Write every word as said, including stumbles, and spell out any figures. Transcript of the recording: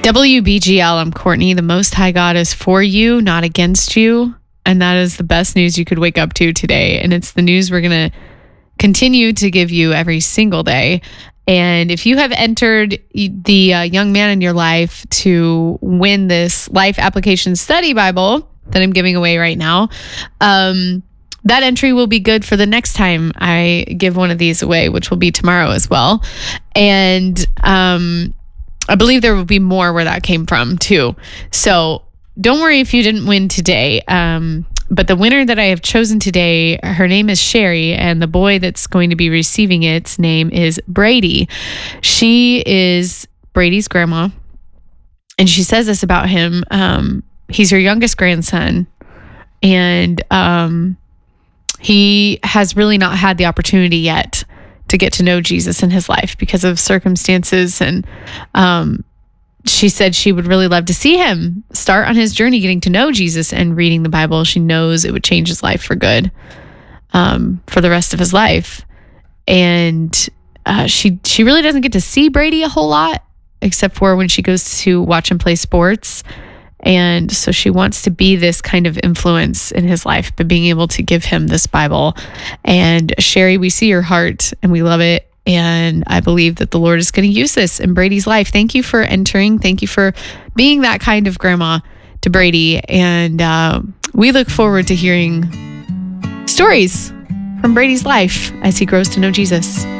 W B G L, I'm Courtney. The Most High God is for you, not against you. And that is the best news you could wake up to today. And it's the news we're going to continue to give you every single day. And if you have entered the uh, young man in your life to win this Life Application Study Bible that I'm giving away right now, um, that entry will be good for the next time I give one of these away, which will be tomorrow as well. And um, I believe there will be more where that came from too. So don't worry if you didn't win today. Um, but the winner that I have chosen today, her name is Sherry, and the boy that's going to be receiving its name is Brady. She is Brady's grandma, and she says this about him. Um, he's her youngest grandson, and um, he has really not had the opportunity yet to get to know Jesus in his life because of circumstances. And um, she said she would really love to see him start on his journey getting to know Jesus and reading the Bible. She knows it would change his life for good, um, for the rest of his life. And uh, she she really doesn't get to see Brady a whole lot, except for when she goes to watch him play sports. And so she wants to be this kind of influence in his life, but being able to give him this Bible. And Sherry, we see your heart and we love it. And I believe that the Lord is going to use this in Brady's life. Thank you for entering. Thank you for being that kind of grandma to Brady. And uh, we look forward to hearing stories from Brady's life as he grows to know Jesus.